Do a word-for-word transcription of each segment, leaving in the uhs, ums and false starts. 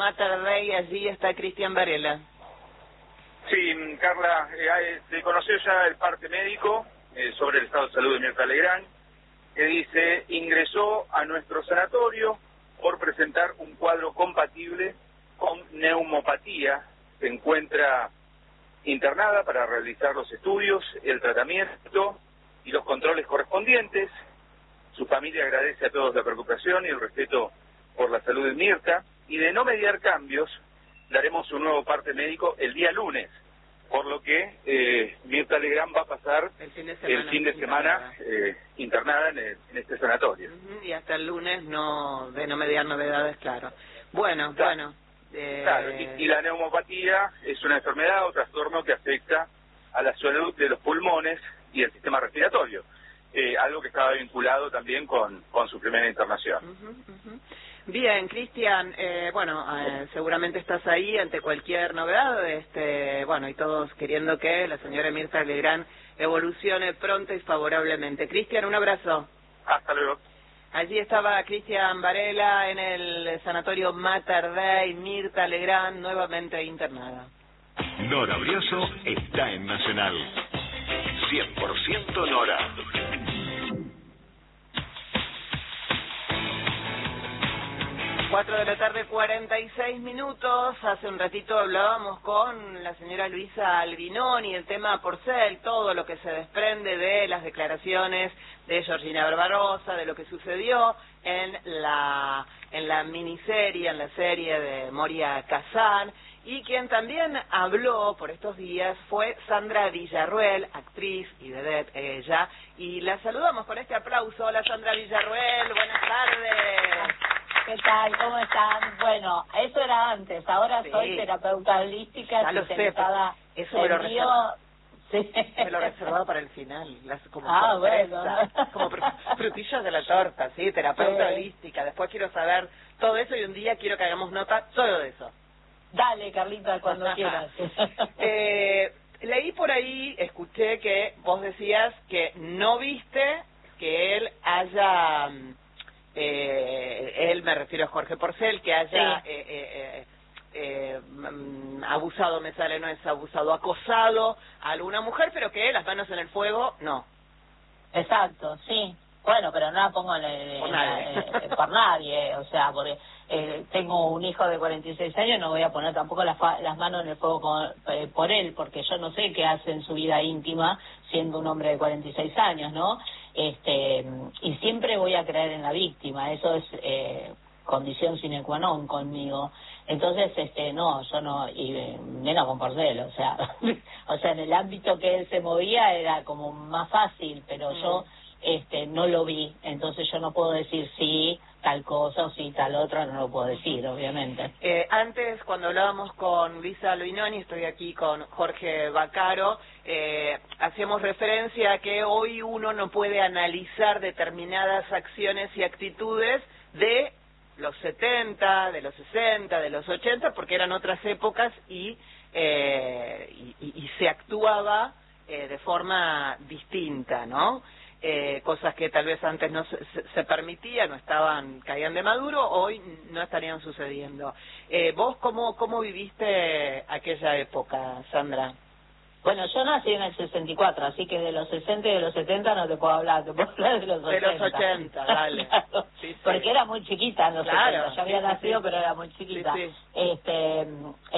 Mater Dei, allí está Cristian Varela. Sí, Carla, eh, se conoció ya el parte médico eh, sobre el estado de salud de Mirta Legrand, que dice, ingresó a nuestro sanatorio por presentar un cuadro compatible con neumopatía. Se encuentra internada para realizar los estudios, el tratamiento y los controles correspondientes. Su familia agradece a todos la preocupación y el respeto por la salud de Mirta, y de no mediar cambios, daremos un nuevo parte médico el día lunes, por lo que eh, Mirta Legrand va a pasar el fin de semana, el fin de semana eh, internada en, el, en este sanatorio. Uh-huh, y hasta el lunes no de no mediar novedades, claro. Bueno, claro. bueno. Eh... Claro, y, y la neumopatía es una enfermedad o trastorno que afecta a la salud de los pulmones y el sistema respiratorio, eh, algo que estaba vinculado también con, con su primera internación. Uh-huh, uh-huh. Bien, Cristian, eh, bueno, eh, seguramente estás ahí ante cualquier novedad, este, bueno, y todos queriendo que la señora Mirta Legrand evolucione pronto y favorablemente. Cristian, un abrazo. Hasta luego. Allí estaba Cristian Varela en el sanatorio Mater Dei, Mirta Legrand nuevamente internada. Nora Brioso está en Nacional. cien por ciento Nora. Cuatro de la tarde, cuarenta y seis minutos. Hace un ratito hablábamos con la señora Luisa Albinoni, el tema Porcel, todo lo que se desprende de las declaraciones de Georgina Barbarossa, de lo que sucedió en la en la miniserie, en la serie de Moria Kazan, y quien también habló por estos días fue Sandra Villarroel, actriz y vedette ella, y la saludamos con este aplauso. Hola Sandra Villarroel, buenas tardes. ¿Qué tal? ¿Cómo están? Bueno, eso era antes, ahora sí. Soy terapeuta holística, ya lo sé, eso me lo reservaba. Sí. Me lo reservado para el final, las, como ah, sorpresa, bueno. como frutillas de la torta, sí, terapeuta sí. holística. Después quiero saber todo eso y un día quiero que hagamos nota solo de eso. Dale, Carlita, cuando quieras. eh, leí por ahí, escuché que vos decías que no viste que él haya... Eh, él, me refiero a Jorge Porcel, que haya sí. eh, eh, eh, eh, abusado, me sale, no es abusado, acosado a alguna mujer, pero que las manos en el fuego, no. Exacto, sí. Bueno, pero no la pongo en el, por, en nadie. La, eh, por nadie, o sea, porque eh, tengo un hijo de cuarenta y seis años, no voy a poner tampoco las, las manos en el fuego con, eh, por él, porque yo no sé qué hace en su vida íntima siendo un hombre de cuarenta y seis años, ¿no? Este, y siempre voy a creer en la víctima, eso es eh, condición sine qua non conmigo. Entonces, este, no, yo no, y menos con Porcel, o sea, o sea, en el ámbito que él se movía era como más fácil, pero mm. yo este no lo vi, entonces yo no puedo decir sí, tal cosa o sí, tal otra, no lo puedo decir, obviamente. Eh, antes, cuando hablábamos con Luisa Albinoni, estoy aquí con Jorge Baccaro, eh, hacíamos referencia a que hoy uno no puede analizar determinadas acciones y actitudes de los setenta, de los sesenta, de los ochenta, porque eran otras épocas y, eh, y, y, y se actuaba eh, de forma distinta, ¿no? Eh, cosas que tal vez antes no se, se permitían, no estaban, caían de maduro, hoy no estarían sucediendo. Eh, ¿Vos cómo, cómo viviste aquella época, Sandra? Bueno, yo nací en el sesenta y cuatro, así que de los sesenta y de los setenta no te puedo hablar, te puedo hablar de los ochenta. De los ochenta, dale. Claro, sí, sí. Porque era muy chiquita en los claro, setenta, yo había sí, nacido sí. pero era muy chiquita. Sí, sí. Este,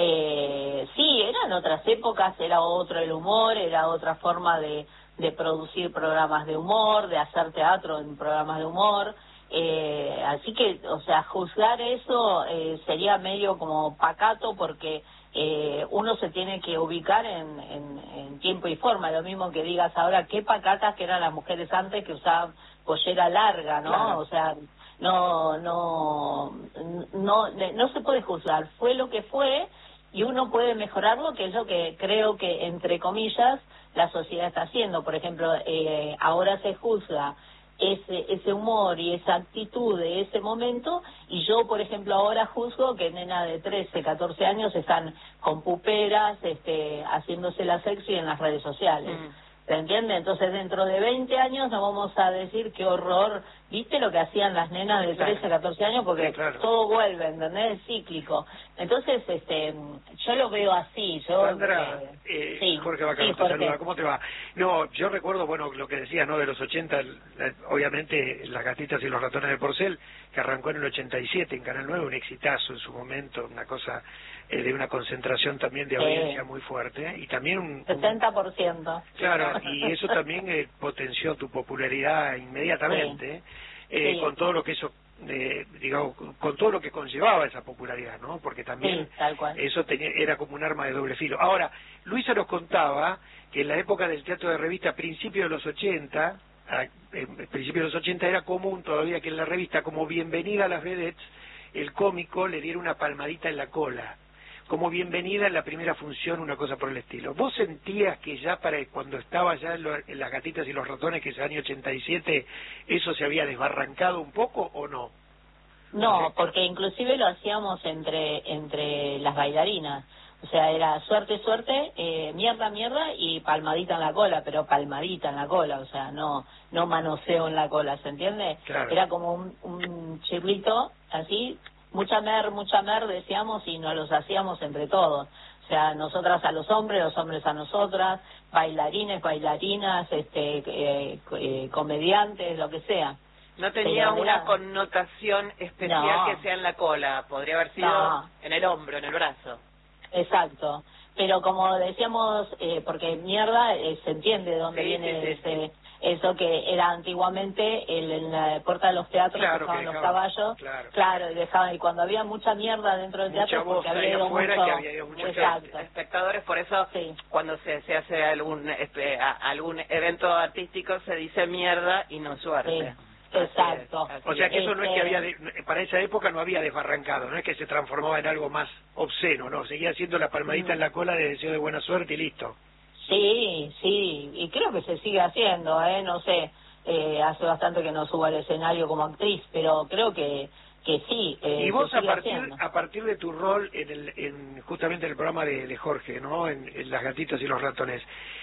eh, sí, eran otras épocas, era otro el humor, era otra forma de, de producir programas de humor, de hacer teatro en programas de humor. Eh, así que, o sea, juzgar eso eh, sería medio como pacato porque eh, uno se tiene que ubicar en, en, en tiempo y forma. Lo mismo que digas ahora, qué pacatas que eran las mujeres antes que usaban pollera larga, ¿no? Claro. O sea, no, no, no, no se puede juzgar. Fue lo que fue y uno puede mejorarlo, que es lo que creo que, entre comillas, la sociedad está haciendo. Por ejemplo, eh, ahora se juzga ese ese humor y esa actitud de ese momento, y yo, por ejemplo, ahora juzgo que nenas de trece, catorce años están con puperas, este, haciéndose la sexy en las redes sociales. Mm. ¿Se entiende? Entonces, dentro de veinte años nos vamos a decir qué horror. ¿Viste lo que hacían las nenas de trece a catorce años? Porque sí, claro. todo vuelve, ¿entendés? Es cíclico. Entonces, este, yo lo veo así. Yo, Sandra, eh, eh, sí, Jorge Bacaro sí, te Jorge. saluda. ¿Cómo te va? No, yo recuerdo, bueno, lo que decías, ¿no? De los ochenta, la, obviamente, Las Gatitas y los Ratones de Porcel, que arrancó en el ochenta y siete en Canal nueve, un exitazo en su momento, una cosa eh, de una concentración también de audiencia Sí. muy fuerte, ¿eh? Y también un... un sesenta por ciento. Claro, y eso también eh, potenció tu popularidad inmediatamente, Sí. eh, Sí. con todo lo que eso, eh, digamos, con todo lo que conllevaba esa popularidad, ¿no? Porque también Sí, tal cual. eso tenía, era como un arma de doble filo. Ahora, Luisa nos contaba que en la época del teatro de revista, a principios de los ochenta, a, en principios de los ochenta era común todavía que en la revista, como bienvenida a las vedettes, el cómico le diera una palmadita en la cola, como bienvenida en la primera función, una cosa por el estilo. ¿Vos sentías que ya para cuando estaba ya en, lo, en Las Gatitas y los Ratones, que es el año ochenta y siete, eso se había desbarrancado un poco o no? No, porque inclusive lo hacíamos entre entre las bailarinas. O sea, era suerte, suerte, eh, mierda, mierda y palmadita en la cola, pero palmadita en la cola, o sea, no no manoseo en la cola, ¿se entiende? Claro. Era como un, un chirlito así, mucha mer, mucha mer decíamos y nos los hacíamos entre todos. O sea, nosotras a los hombres, los hombres a nosotras, bailarines, bailarinas, este, eh, eh, comediantes, lo que sea. No tenía Pero una era- connotación especial No. que sea en la cola, podría haber sido No. en el hombro, en el brazo. Exacto, pero como decíamos, eh, porque mierda eh, se entiende de dónde Sí, viene sí, sí, ese, eso que era antiguamente el, en la puerta de los teatros Claro, que dejaban que los dejaban, caballos, claro. y dejaban, y cuando había mucha mierda dentro del Mucha teatro voz porque había ahí ido afuera mucho, que había ido mucha exacto, Espectadores, por eso sí, cuando se, se hace algún este, a- algún evento artístico se dice mierda y no suerte. sí, Así exacto. es, así O sea que eso no es que Este- había, de- para esa época no había desbarrancado, no es que se transformaba en algo más obsceno, no, seguía siendo la palmadita Mm. en la cola de deseo de buena suerte y listo. Sí, sí, y creo que se sigue haciendo, ¿eh? No sé, eh, hace bastante que no subo al escenario como actriz, pero creo que que sí, eh, Y vos se a sigue partir haciendo. a partir de tu rol en, el, en justamente en el programa de, de Jorge, ¿no? En, en Las Gatitas y los Ratones,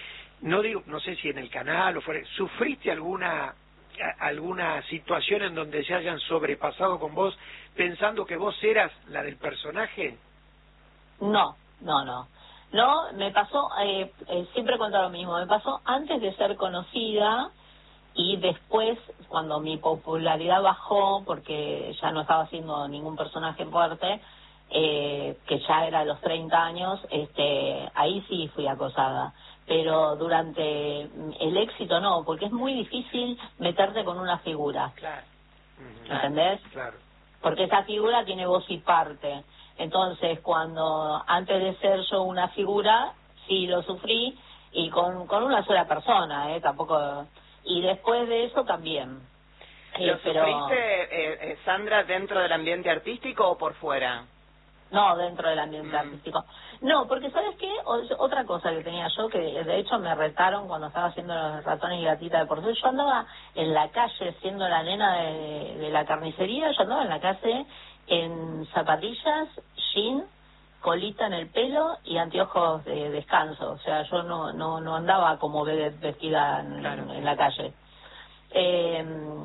no digo, no sé si en el canal o fuera, ¿sufriste alguna a- alguna situación en donde se hayan sobrepasado con vos pensando que vos eras la del personaje? No, no, no. No, me pasó, eh, eh, siempre cuento lo mismo, me pasó antes de ser conocida y después, cuando mi popularidad bajó, porque ya no estaba haciendo ningún personaje fuerte, eh, que ya era a los treinta años, este, ahí sí fui acosada. Pero durante el éxito no, porque es muy difícil meterte con una figura, Claro. Ujú. ¿entendés? Claro. Porque esa figura tiene voz y parte. Entonces, cuando antes de ser yo una figura, sí lo sufrí, y con, con una sola persona, ¿eh? Tampoco. Y después de eso también. Eh, ¿Lo pero sufriste, eh, eh, Sandra, dentro del ambiente artístico o por fuera? no dentro del ambiente Mm. artístico. No, porque ¿sabes qué? O- otra cosa que tenía yo, que de hecho me retaron cuando estaba haciendo los ratones y gatita de porcel. Yo andaba en la calle siendo la nena de, de la carnicería, yo andaba en la calle en zapatillas, jean, colita en el pelo y anteojos de descanso. O sea, yo no no no andaba como vedette vestida en, Claro. en la calle. Eh,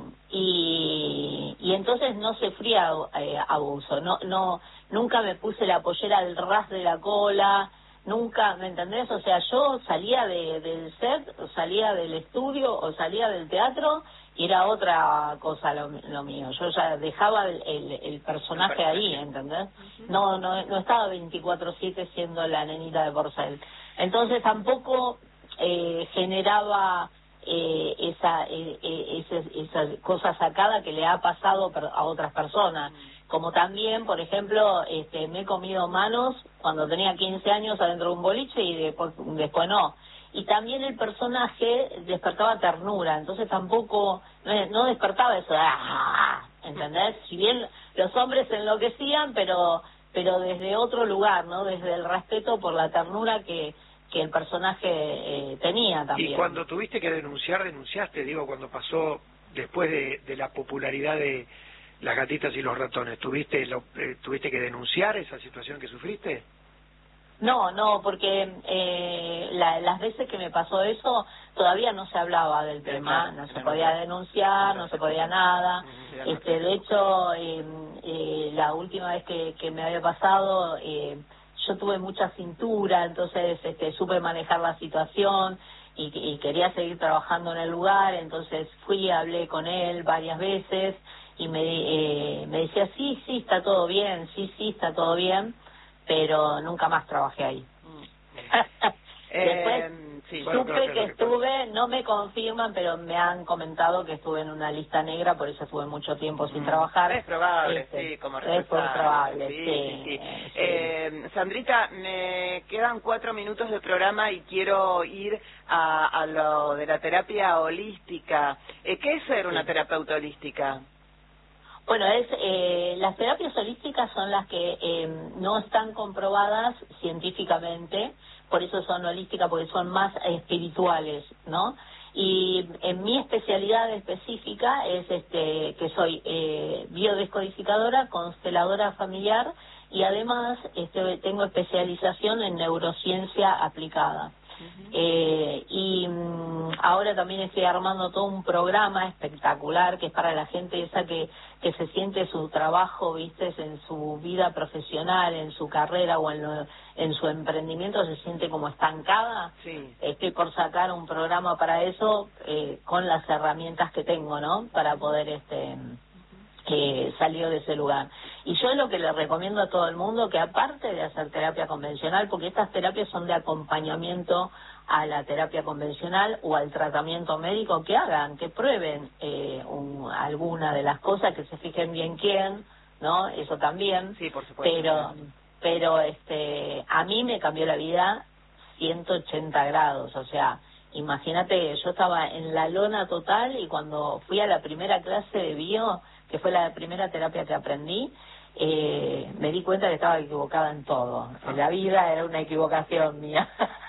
y, y entonces no sufría eh, abuso, no no nunca me puse la pollera al ras de la cola, nunca, ¿me entendés? O sea, yo salía de, del set, o salía del estudio, o salía del teatro, y era otra cosa lo, lo mío. Yo ya dejaba el, el, el personaje ahí, ¿entendés? No no no estaba veinticuatro siete siendo la nenita de porcel. Entonces tampoco eh, generaba eh, esa, eh, eh, esa, esa cosa sacada que le ha pasado per- a otras personas. Como también, por ejemplo, este, me he comido manos cuando tenía quince años adentro de un boliche y después, después no. Y también el personaje despertaba ternura, entonces tampoco, no, no despertaba eso, ¡ah! ¿Entendés? Si bien los hombres enloquecían, pero pero desde otro lugar, ¿no? Desde el respeto por la ternura que, que el personaje eh, tenía también. Y cuando tuviste que denunciar, denunciaste, digo, cuando pasó después de, de la popularidad de Las Gatitas y los Ratones, ¿tuviste, lo, eh, ¿tuviste que denunciar esa situación que sufriste? No, no, porque eh, la, las veces que me pasó eso todavía no se hablaba del tema, no se podía denunciar, no se podía nada. Este, de hecho, eh, eh, la última vez que, que me había pasado, eh, yo tuve mucha cintura, entonces este, supe manejar la situación y, y quería seguir trabajando en el lugar, entonces fui, hablé con él varias veces y me, eh, me decía, sí, sí, está todo bien, sí, sí, está todo bien, pero nunca más trabajé ahí. Después eh, sí, supe bueno, claro, que estuve, no me confirman, pero me han comentado que estuve en una lista negra, por eso estuve mucho tiempo sin trabajar. Es probable, Este, sí, como es responsable. probable, sí, sí. sí, sí. eh, sí. Eh, Sandrita, me quedan cuatro minutos de programa y quiero ir a, a lo de la terapia holística. Eh, ¿Qué es ser una Sí. terapeuta holística? Bueno, es eh, las terapias holísticas son las que eh, no están comprobadas científicamente, por eso son holísticas, porque son más espirituales, ¿no? Y en mi especialidad específica es este que soy eh, biodescodificadora, consteladora familiar y además este, tengo especialización en neurociencia aplicada. Eh, y mm, ahora también estoy armando todo un programa espectacular que es para la gente esa que, que se siente su trabajo, viste, en su vida profesional, en su carrera o en, lo, en su emprendimiento se siente como estancada. Sí. Estoy por sacar un programa para eso eh, con las herramientas que tengo, ¿no? Para poder este que salió de ese lugar. Y yo lo que le recomiendo a todo el mundo, que aparte de hacer terapia convencional, porque estas terapias son de acompañamiento a la terapia convencional o al tratamiento médico, que hagan, que prueben eh, un, alguna de las cosas, que se fijen bien quién, ¿no? Eso también. Sí, por supuesto. Pero, pero este, a mí me cambió la vida ciento ochenta grados, o sea, imagínate, yo estaba en la lona total y cuando fui a la primera clase de bio, que fue la primera terapia que aprendí, eh, me di cuenta que estaba equivocada en todo. En la vida era una equivocación mía.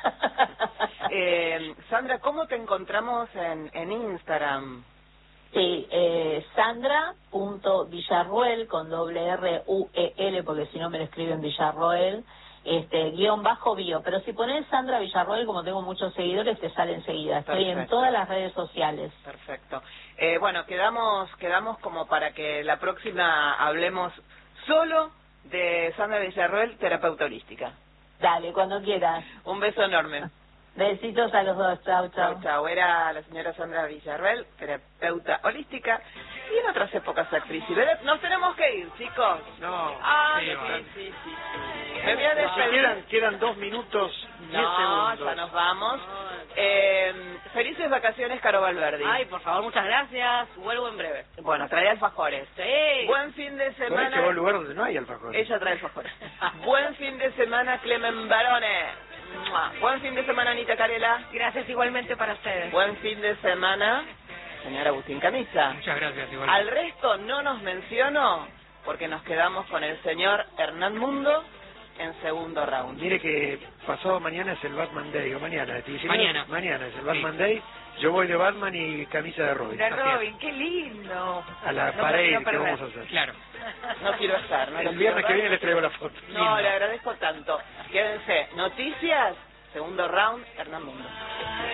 eh, Sandra, ¿cómo te encontramos en, en Instagram? Sí, eh, Sandra.Villarroel con doble R U E L, porque si no me lo escriben Villarroel, este, guión bajo bio. Pero si pones Sandra Villarroel, como tengo muchos seguidores, te sale enseguida. Estoy Perfecto. en todas las redes sociales. Perfecto. Eh, bueno, quedamos quedamos como para que la próxima hablemos solo de Sandra Villarroel, terapeuta holística. Dale, cuando quieras. Un beso enorme. Besitos a los dos. Chau, chau. Chau, chau. Era la señora Sandra Villarroel, terapeuta holística, y en otras épocas actriz y vedette. Nos tenemos que ir, chicos. No, Ah, sí, sí, vale. sí, sí, sí. Me voy a Si despedir. quedan, quedan dos minutos, diez No, segundos. ya nos vamos. Eh, felices vacaciones, Caro Valverdi. Ay, por favor, muchas gracias. Vuelvo en breve. Bueno, trae alfajores. Sí. Buen fin de Por ahí semana. llegó a un lugar donde no hay alfajores. Ella trae alfajores. Buen fin de semana, Clemen Barone. Mua. Buen fin de semana, Anita Carela. Gracias igualmente para ustedes. Buen fin de semana, señor Agustín Camisa. Muchas gracias, igual. Al resto no nos menciono porque nos quedamos con el señor Hernán Mundo en segundo round. Mire que pasado mañana es el Batman Day, o mañana, diecinueve, Mañana. mañana es el Batman Day. Yo voy de Batman y camisa de Robin. De Así es. Robin, qué lindo. A la No pared podía que perder. vamos a hacer. Claro. No quiero estar, ¿no? El lo viernes quiero que ver. viene les traigo la foto. No, Linda. le agradezco tanto. Quédense. Noticias, segundo round, Hernán Mundo.